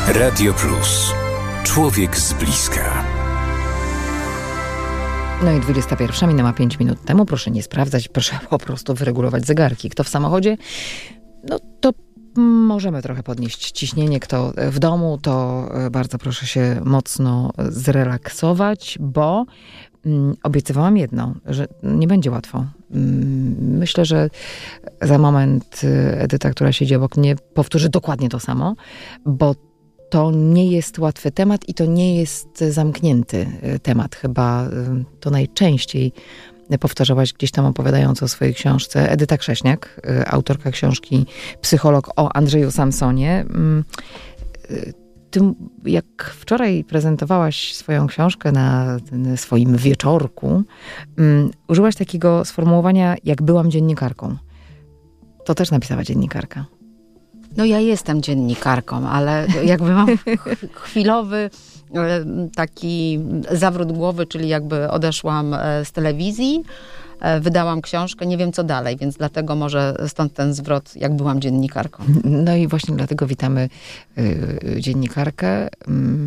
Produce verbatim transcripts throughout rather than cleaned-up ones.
Radio Plus. Człowiek z bliska. No i dwudziesta pierwsza minęła pięć minut temu. Proszę nie sprawdzać, proszę po prostu wyregulować zegarki. Kto w samochodzie, no to możemy trochę podnieść ciśnienie. Kto w domu, to bardzo proszę się mocno zrelaksować, bo mm, obiecywałam jedno, że nie będzie łatwo. Myślę, że za moment Edyta, która siedzi obok mnie, powtórzy dokładnie to samo, bo to nie jest łatwy temat i to nie jest zamknięty temat. Chyba to najczęściej powtarzałaś gdzieś tam opowiadając o swojej książce Edyta Krześniak, autorka książki Psycholog o Andrzeju Samsonie. Ty, jak wczoraj prezentowałaś swoją książkę na swoim wieczorku, um, użyłaś takiego sformułowania, jak byłam dziennikarką. To też napisała dziennikarka. No ja jestem dziennikarką, ale jakby mam chwilowy taki zawrót głowy, czyli jakby odeszłam z telewizji, wydałam książkę, nie wiem co dalej, więc dlatego może stąd ten zwrot, jak byłam dziennikarką. No i właśnie dlatego witamy y, dziennikarkę, y,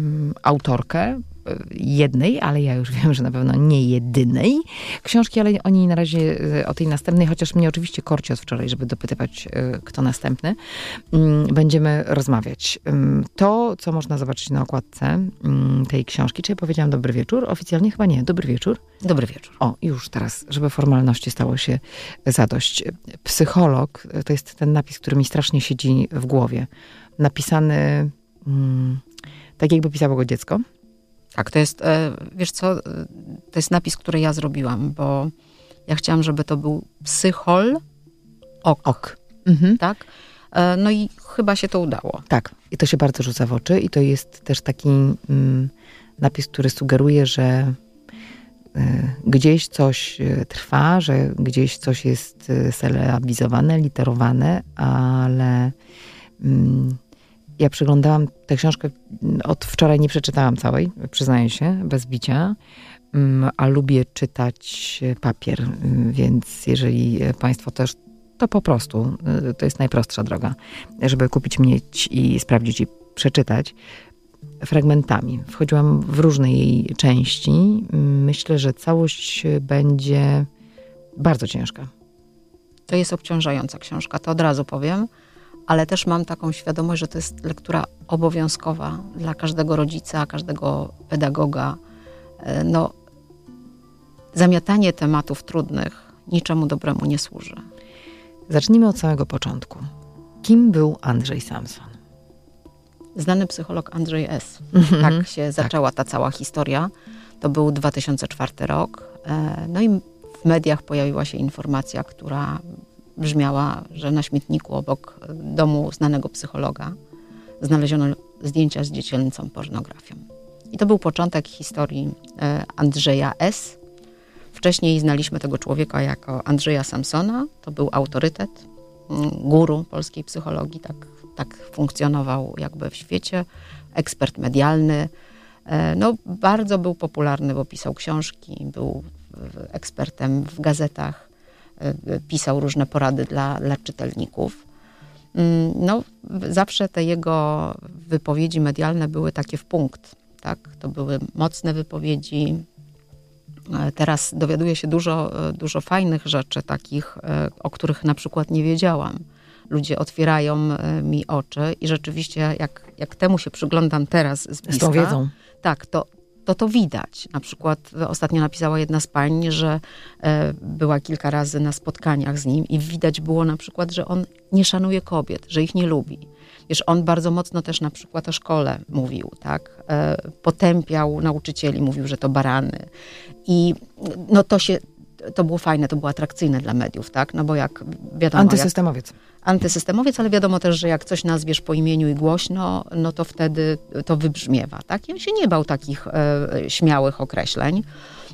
autorkę jednej, ale ja już wiem, że na pewno nie jedynej książki, ale o niej na razie, o tej następnej, chociaż mnie oczywiście korci od wczoraj, żeby dopytywać, kto następny. Będziemy rozmawiać. To, co można zobaczyć na okładce tej książki, czy ja powiedziałam dobry wieczór? Oficjalnie chyba nie. Dobry wieczór? Dobry wieczór. O, już teraz, żeby formalności stało się zadość. Psycholog, to jest ten napis, który mi strasznie siedzi w głowie. Napisany hmm, tak, jakby pisało go dziecko. Tak, to jest, wiesz co, to jest napis, który ja zrobiłam, bo ja chciałam, żeby to był psychol ok, ok. Mhm. Tak? No i chyba się to udało. Tak, i to się bardzo rzuca w oczy i to jest też taki mm, napis, który sugeruje, że y, gdzieś coś trwa, że gdzieś coś jest sylabizowane, literowane, ale y, ja przeglądałam tę książkę, od wczoraj nie przeczytałam całej, przyznaję się, bez bicia, a lubię czytać papier, więc jeżeli Państwo też, to po prostu, to jest najprostsza droga, żeby kupić, mieć i sprawdzić i przeczytać fragmentami. Wchodziłam w różne jej części. Myślę, że całość będzie bardzo ciężka. To jest obciążająca książka, to od razu powiem. Ale też mam taką świadomość, że to jest lektura obowiązkowa dla każdego rodzica, każdego pedagoga. No, zamiatanie tematów trudnych niczemu dobremu nie służy. Zacznijmy od samego początku. Kim był Andrzej Samson? Znany psycholog Andrzej S. Mm-hmm. Tak się zaczęła ta cała historia. To był dwa tysiące czwarty rok. No i w mediach pojawiła się informacja, która brzmiała, że na śmietniku obok domu znanego psychologa znaleziono zdjęcia z dziecięcą pornografią. I to był początek historii Andrzeja S. Wcześniej znaliśmy tego człowieka jako Andrzeja Samsona. To był autorytet, guru polskiej psychologii. Tak, tak funkcjonował jakby w świecie. Ekspert medialny. No, bardzo był popularny, bo pisał książki, był ekspertem w gazetach. Pisał różne porady dla, dla czytelników. No, zawsze te jego wypowiedzi medialne były takie w punkt. Tak? To były mocne wypowiedzi. Teraz dowiaduję się dużo, dużo fajnych rzeczy, takich, o których na przykład nie wiedziałam. Ludzie otwierają mi oczy i rzeczywiście jak, jak temu się przyglądam teraz z bliska, z tą wiedzą. Tak, to to to widać. Na przykład ostatnio napisała jedna z pań, że e, była kilka razy na spotkaniach z nim i widać było na przykład, że on nie szanuje kobiet, że ich nie lubi. Wiesz, on bardzo mocno też na przykład o szkole mówił, tak? E, potępiał nauczycieli, mówił, że to barany. I no to się, to było fajne, to było atrakcyjne dla mediów, tak? No bo jak wiadomo... Antysystemowiec. Jak, antysystemowiec, ale wiadomo też, że jak coś nazwiesz po imieniu i głośno, no to wtedy to wybrzmiewa, tak? I on się nie bał takich e, śmiałych określeń.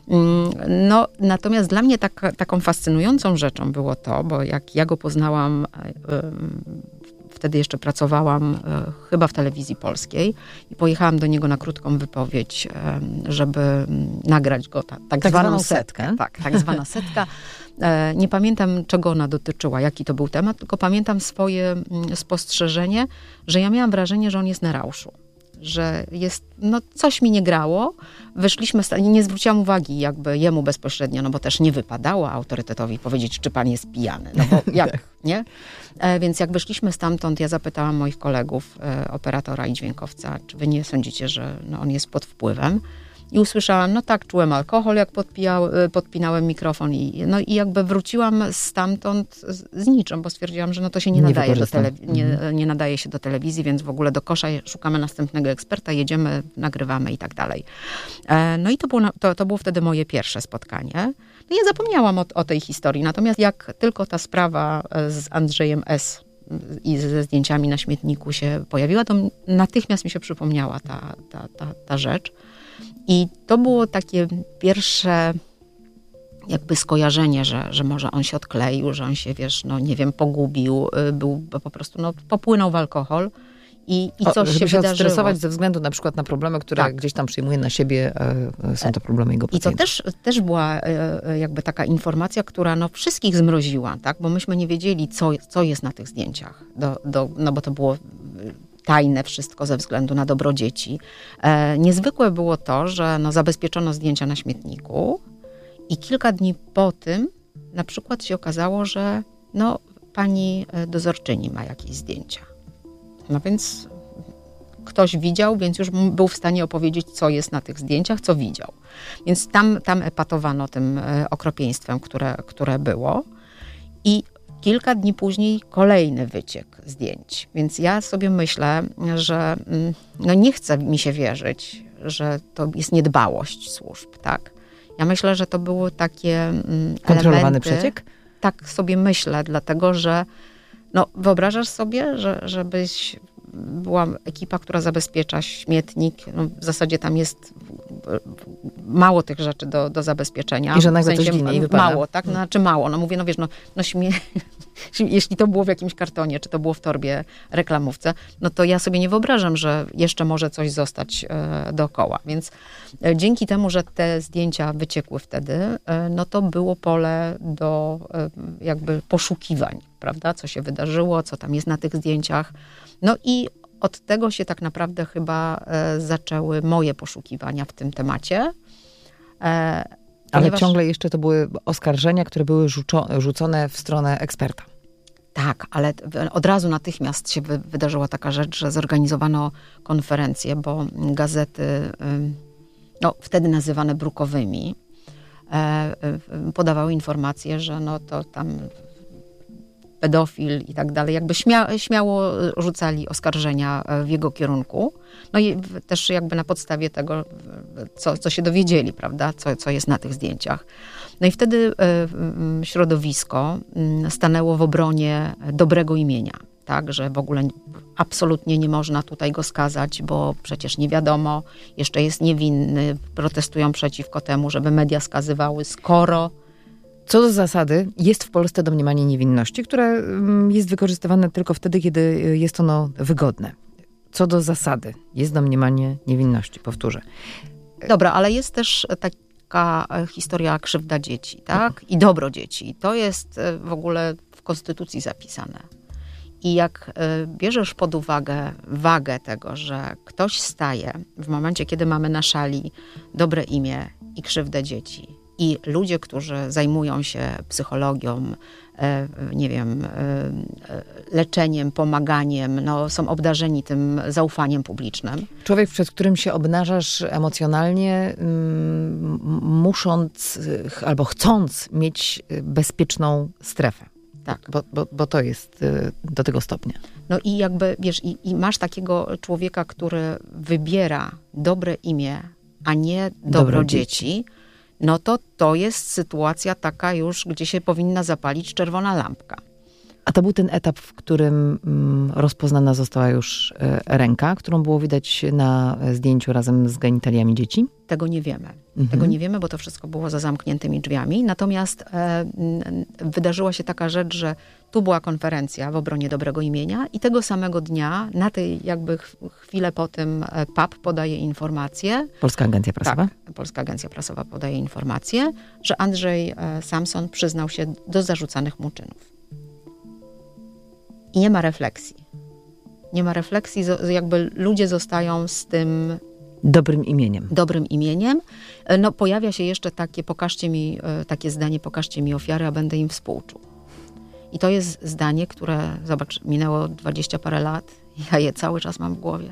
No, natomiast dla mnie tak, taką fascynującą rzeczą było to, bo jak ja go poznałam, e, wtedy jeszcze pracowałam e, chyba w telewizji polskiej i pojechałam do niego na krótką wypowiedź, e, żeby nagrać go, ta, tak, tak zwaną setkę. setkę. Tak, tak zwana setka. E, nie pamiętam, czego ona dotyczyła, jaki to był temat, tylko pamiętam swoje spostrzeżenie, że ja miałam wrażenie, że on jest na rauszu. że jest, no coś mi nie grało. Wyszliśmy, nie zwróciłam uwagi jakby jemu bezpośrednio, no bo też nie wypadało autorytetowi powiedzieć, czy pan jest pijany. No bo jak, nie? E, więc jak wyszliśmy stamtąd, ja zapytałam moich kolegów, e, operatora i dźwiękowca, czy wy nie sądzicie, że no, on jest pod wpływem? I usłyszałam, no tak, czułem alkohol, jak podpijał, podpinałem mikrofon i, no i jakby wróciłam stamtąd z, z niczym, bo stwierdziłam, że no to się nie, Nie nadaje do tele, wykorzystam. nie, Mhm. nie nadaje się do telewizji, więc w ogóle do kosza szukamy następnego eksperta, jedziemy, nagrywamy i tak dalej. E, no i to było, na- to, to było wtedy moje pierwsze spotkanie. No ja zapomniałam o, o tej historii, natomiast jak tylko ta sprawa e, z Andrzejem S. i ze zdjęciami na śmietniku się pojawiła, to natychmiast mi się przypomniała ta, ta, ta, ta rzecz. I to było takie pierwsze jakby skojarzenie, że, że może on się odkleił, że on się, wiesz, no nie wiem, pogubił, y, był po prostu, no popłynął w alkohol i, i O, coś żeby się się wydarzyło. odstresować ze względu na przykład na problemy, które Tak. gdzieś tam przyjmuje na siebie, e, są to problemy jego I to pacjentów. też, też była e, jakby taka informacja, która no wszystkich zmroziła, tak? Bo myśmy nie wiedzieli, co, co jest na tych zdjęciach, do, do, no bo to było e, tajne wszystko ze względu na dobro dzieci. E, niezwykłe było to, że no, zabezpieczono zdjęcia na śmietniku i kilka dni po tym na przykład się okazało, że no, pani e, dozorczyni ma jakieś zdjęcia. No więc ktoś widział, więc już m- był w stanie opowiedzieć, co jest na tych zdjęciach, co widział. Więc tam, tam epatowano tym e, okropieństwem, które, które było. I kilka dni później kolejny wyciek zdjęć. Więc ja sobie myślę, że mm, no nie chce mi się wierzyć, że to jest niedbałość służb, tak? Ja myślę, że to były takie mm, Kontrolowany elementy. przeciek? Tak sobie myślę, dlatego że no, wyobrażasz sobie, że, żebyś była ekipa, która zabezpiecza śmietnik. No, w zasadzie tam jest mało tych rzeczy do, do zabezpieczenia. I że nagle w sensie coś ginie i wypada. mało, tak? No, znaczy mało. No mówię, no wiesz, no, no śmie... jeśli to było w jakimś kartonie, czy to było w torbie reklamówce, no to ja sobie nie wyobrażam, że jeszcze może coś zostać e, dookoła. Więc e, dzięki temu, że te zdjęcia wyciekły wtedy, e, no to było pole do e, jakby poszukiwań, prawda? Co się wydarzyło, co tam jest na tych zdjęciach. No i od tego się tak naprawdę chyba e, zaczęły moje poszukiwania w tym temacie. E, Ale ponieważ- ciągle jeszcze to były oskarżenia, które były rzuczo- rzucone w stronę eksperta. Tak, ale t- od razu natychmiast się wy, wydarzyła taka rzecz, że zorganizowano konferencję, bo gazety, ym, no wtedy nazywane brukowymi, e, y, podawały informacje, że no to tam pedofil i tak dalej, jakby śmia, śmiało rzucali oskarżenia w jego kierunku. No i w- też jakby na podstawie tego, co, co się dowiedzieli, prawda, co, co jest na tych zdjęciach. No i wtedy y, y, środowisko y, stanęło w obronie dobrego imienia, tak, że w ogóle absolutnie nie można tutaj go skazać, bo przecież nie wiadomo, jeszcze jest niewinny, protestują przeciwko temu, żeby media skazywały, skoro Co do zasady, jest w Polsce domniemanie niewinności, które mm, jest wykorzystywane tylko wtedy, kiedy y, jest ono wygodne. Co do zasady, jest domniemanie niewinności, powtórzę. Dobra, ale jest też taka e, historia krzywda dzieci, tak? I dobro dzieci. To jest e, w ogóle w Konstytucji zapisane. I jak e, bierzesz pod uwagę wagę tego, że ktoś staje w momencie, kiedy mamy na szali dobre imię i krzywdę dzieci, i ludzie, którzy zajmują się psychologią, e, nie wiem, e, e, leczeniem, pomaganiem, no, są obdarzeni tym zaufaniem publicznym. Człowiek, przed którym się obnażasz emocjonalnie, mm, musząc y, ch- albo chcąc mieć y, bezpieczną strefę. Tak. Bo, bo, bo to jest y, do tego stopnia. No i jakby, wiesz, i, i masz takiego człowieka, który wybiera dobre imię, a nie dobro, Dobro dzieci, no to to jest sytuacja taka już, gdzie się powinna zapalić czerwona lampka. A to był ten etap, w którym mm, rozpoznana została już y, ręka, którą było widać na zdjęciu razem z genitaliami dzieci? Tego nie wiemy. Mhm. Tego nie wiemy, bo to wszystko było za zamkniętymi drzwiami. Natomiast e, n- wydarzyła się taka rzecz, że tu była konferencja w obronie dobrego imienia i tego samego dnia, na tej jakby ch- chwilę po tym e, P A P podaje informację, Polska Agencja Prasowa? tak, Polska Agencja Prasowa podaje informację, że Andrzej e, Samson przyznał się do zarzucanych mu czynów. I nie ma refleksji. Nie ma refleksji, jakby ludzie zostają z tym dobrym imieniem. Dobrym imieniem. No, pojawia się jeszcze takie, pokażcie mi, takie zdanie, pokażcie mi ofiary, a będę im współczuł. I to jest zdanie, które, zobacz, minęło dwadzieścia parę lat i ja je cały czas mam w głowie.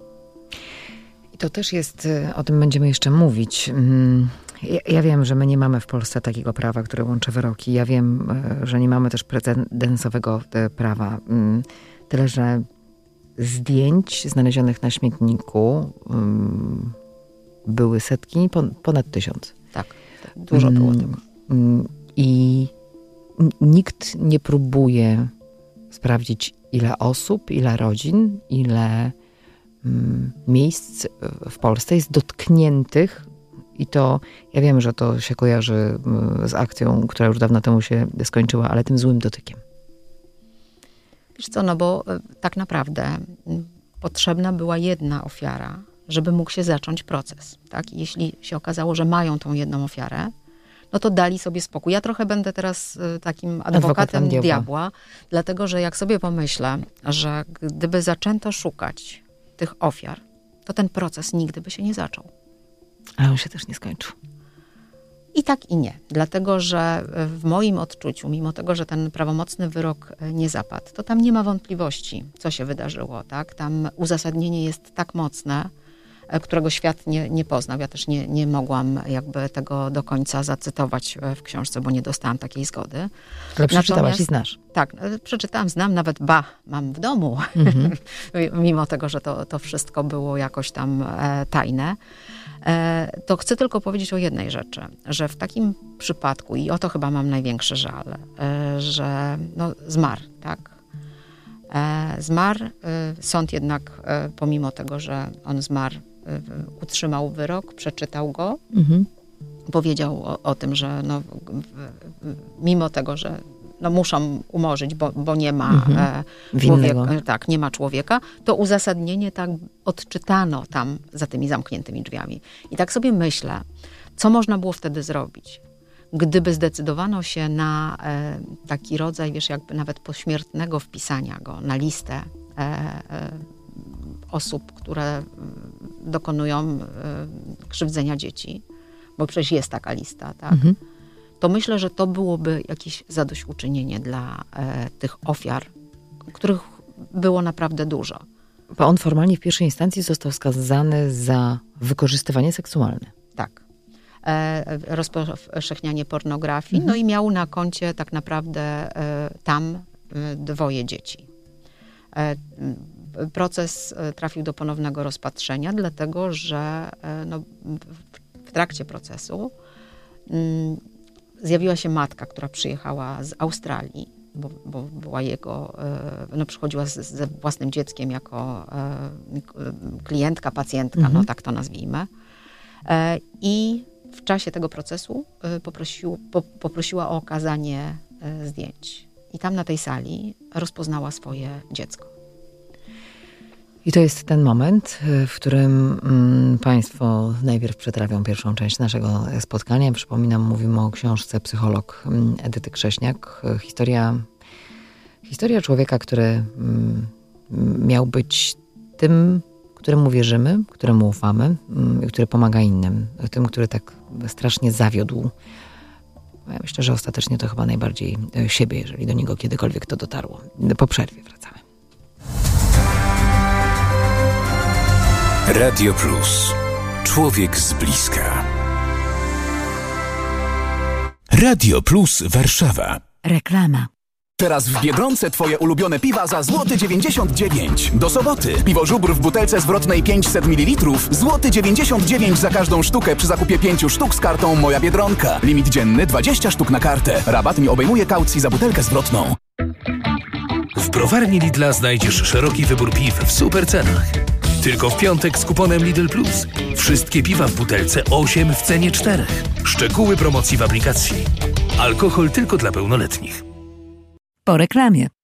I to też jest, o tym będziemy jeszcze mówić. Ja, ja wiem, że my nie mamy w Polsce takiego prawa, które łączy wyroki. Ja wiem, że nie mamy też precedensowego prawa. Tyle, że zdjęć znalezionych na śmietniku um, były setki, pon, ponad tysiąc. Tak, tak, dużo było tego. Um, I nikt nie próbuje sprawdzić, ile osób, ile rodzin, ile um, miejsc w Polsce jest dotkniętych. I to, ja wiem, że to się kojarzy z akcją, która już dawno temu się skończyła, ale tym złym dotykiem. Wiesz co, no bo tak naprawdę potrzebna była jedna ofiara, żeby mógł się zacząć proces. Tak? I jeśli się okazało, że mają tą jedną ofiarę, no to dali sobie spokój. Ja trochę będę teraz takim adwokatem, adwokatem diabła. diabła, dlatego że jak sobie pomyślę, że gdyby zaczęto szukać tych ofiar, to ten proces nigdy by się nie zaczął. Ale on się też nie skończył. I tak i nie. Dlatego, że w moim odczuciu, mimo tego, że ten prawomocny wyrok nie zapadł, to tam nie ma wątpliwości, co się wydarzyło. Tak? Tam uzasadnienie jest tak mocne, którego świat nie, nie poznał. Ja też nie, nie mogłam jakby tego do końca zacytować w książce, bo nie dostałam takiej zgody. Ale przeczytałaś i znasz. Tak, przeczytałam, znam, nawet ba, mam w domu, mhm. mimo tego, że to, to wszystko było jakoś tam e, tajne. E, to chcę tylko powiedzieć o jednej rzeczy, że w takim przypadku, i o to chyba mam największy żal, e, że no, zmarł, tak? E, zmarł, e, sąd jednak, e, pomimo tego, że on zmarł, e, utrzymał wyrok, przeczytał go, mhm. powiedział o, o tym, że no, w, w, mimo tego, że no muszą umorzyć, bo, bo nie ma mhm. e, człowieka, tak, nie ma człowieka, to uzasadnienie tak odczytano tam za tymi zamkniętymi drzwiami. I tak sobie myślę, co można było wtedy zrobić, gdyby zdecydowano się na e, taki rodzaj, wiesz, jakby nawet pośmiertnego wpisania go na listę e, e, osób, które dokonują e, krzywdzenia dzieci, bo przecież jest taka lista, tak? Mhm. To myślę, że to byłoby jakieś zadośćuczynienie dla e, tych ofiar, których było naprawdę dużo. Bo on formalnie w pierwszej instancji został skazany za wykorzystywanie seksualne. Tak. E, rozpowszechnianie pornografii, mhm. no i miał na koncie tak naprawdę e, tam e, dwoje dzieci. E, proces trafił do ponownego rozpatrzenia, dlatego że e, no, w, w trakcie procesu m, zjawiła się matka, która przyjechała z Australii, bo, bo była jego, no przychodziła z, ze własnym dzieckiem jako klientka, pacjentka, mhm. no tak to nazwijmy. I w czasie tego procesu poprosił, po, poprosiła o okazanie zdjęć. I tam na tej sali rozpoznała swoje dziecko. I to jest ten moment, w którym mm, Państwo najpierw przetrawią pierwszą część naszego spotkania. Przypominam, mówimy o książce Psycholog Edyty Krześniak. Historia, historia człowieka, który mm, miał być tym, któremu wierzymy, któremu ufamy, mm, który pomaga innym. Tym, który tak strasznie zawiódł. Ja myślę, że ostatecznie to chyba najbardziej siebie, jeżeli do niego kiedykolwiek to dotarło. Po przerwie wracamy. Radio Plus. Człowiek z bliska. Radio Plus Warszawa. Reklama. Teraz w Biedronce twoje ulubione piwa za złoty dziewięćdziesiąt dziewięć. Do soboty. Piwo Żubr w butelce zwrotnej pięćset mililitrów. Złoty dziewięćdziesiąt dziewięć za każdą sztukę przy zakupie pięciu sztuk z kartą Moja Biedronka. Limit dzienny dwadzieścia sztuk na kartę. Rabat nie obejmuje kaucji za butelkę zwrotną. W browarni Lidla znajdziesz szeroki wybór piw w super cenach. Tylko w piątek z kuponem Lidl Plus. Wszystkie piwa w butelce osiem w cenie czterech. Szczegóły promocji w aplikacji. Alkohol tylko dla pełnoletnich. Po reklamie.